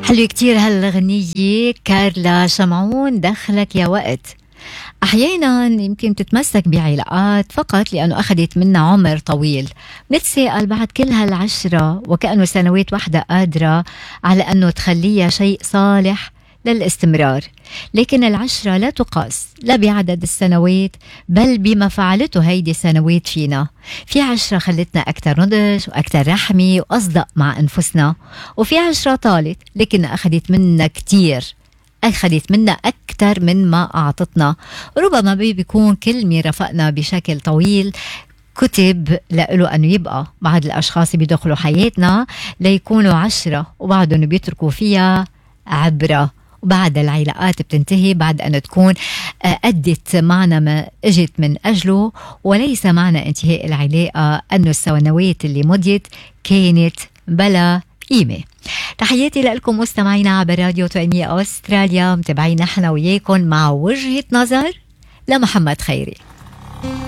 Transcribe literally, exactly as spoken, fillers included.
حلو كتير هالغنية كارلا شمعون دخلك يا وقت. أحيانا يمكن تتمسك بعلاقات فقط لأنه أخذت منا عمر طويل، نتساءل بعد كل هالعشرة وكأنه سنوات واحدة قادرة على أنه تخليها شيء صالح للاستمرار. لكن العشرة لا تقاس لا بعدد السنوات بل بما فعلته هيدي السنوات فينا. في عشرة خلتنا أكثر نضج وأكثر رحمة وأصدق مع أنفسنا، وفي عشرة طالت لكن أخذت منا كتير، أخذت منا أكثر من ما أعطتنا. ربما بيكون كل مين رفقنا بشكل طويل كتب لإله أنه يبقى بعض الأشخاص بيدخلوا حياتنا ليكونوا عشرة وبعدهم بيتركوا فيها عبرة، وبعد العلاقات بتنتهي بعد أن تكون أدت معنا ما أجت من أجله، وليس معنى انتهاء العلاقة أنه السنوات اللي مضيت كانت بلا قيمة. تحياتي لكم مستمعينا عبر راديو توأمية أستراليا، متابعين نحن وياكم مع وجهة نظر لمحمد خيري.